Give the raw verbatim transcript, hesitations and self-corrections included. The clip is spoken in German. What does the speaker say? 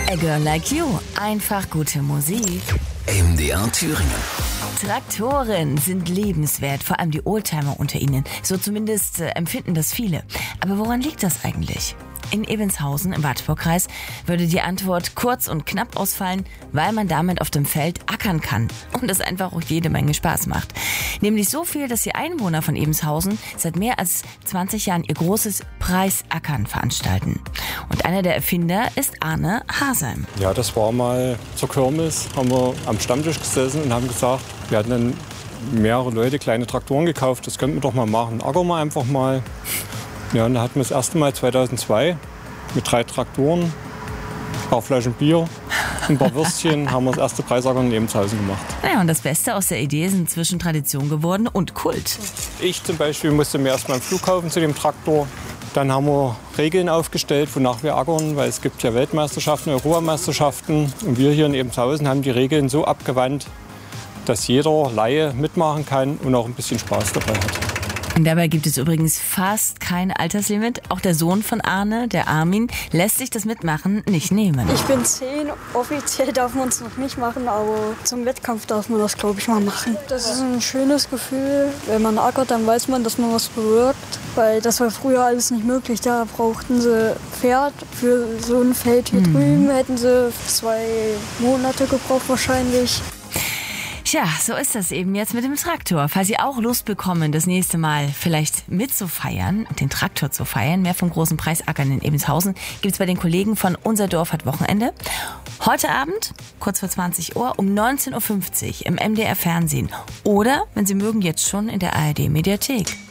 A Girl Like You. Einfach gute Musik. M D R Thüringen. Traktoren sind lebenswert, vor allem die Oldtimer unter ihnen. So zumindest äh, empfinden das viele. Aber woran liegt das eigentlich? In Ebenshausen im Wartburgkreis würde die Antwort kurz und knapp ausfallen, weil man damit auf dem Feld ackern kann und es einfach auch jede Menge Spaß macht. Nämlich so viel, dass die Einwohner von Ebenshausen seit mehr als zwanzig Jahren ihr großes Preisackern veranstalten. Und einer der Erfinder ist Arne Hasheim. Ja, das war mal zur Kirmes, haben wir am Stammtisch gesessen und haben gesagt, wir hatten dann mehrere Leute kleine Traktoren gekauft, das könnten wir doch mal machen, ackern wir einfach mal. Ja, und da hatten wir das erste Mal zweitausendzwei mit drei Traktoren, ein paar Flaschen Bier, ein paar Würstchen, haben wir das erste Preisackern in Ebenshausen gemacht. Naja, und das Beste aus der Idee ist inzwischen Tradition geworden und Kult. Ich zum Beispiel musste mir erst mal einen Flug kaufen zu dem Traktor. Dann haben wir Regeln aufgestellt, wonach wir ackern, weil es gibt ja Weltmeisterschaften, Europameisterschaften. Und wir hier in Ebenshausen haben die Regeln so abgewandt, dass jeder Laie mitmachen kann und auch ein bisschen Spaß dabei hat. Und dabei gibt es übrigens fast kein Alterslimit. Auch der Sohn von Arne, der Armin, lässt sich das Mitmachen nicht nehmen. Ich bin zehn, offiziell darf man es noch nicht machen, aber zum Wettkampf darf man das, glaube ich, mal machen. Das ist ein schönes Gefühl. Wenn man ackert, dann weiß man, dass man was bewirkt. Weil das war früher alles nicht möglich. Da brauchten sie Pferd für so ein Feld hier mhm. drüben. Hätten sie zwei Monate gebraucht wahrscheinlich. Tja, so ist das eben jetzt mit dem Traktor. Falls Sie auch Lust bekommen, das nächste Mal vielleicht mitzufeiern und den Traktor zu feiern, mehr vom großen Preisackern in Ebenshausen, gibt es bei den Kollegen von Unser Dorf hat Wochenende. Heute Abend, kurz vor zwanzig Uhr, um neunzehn Uhr fünfzig im M D R Fernsehen. Oder, wenn Sie mögen, jetzt schon in der A R D Mediathek.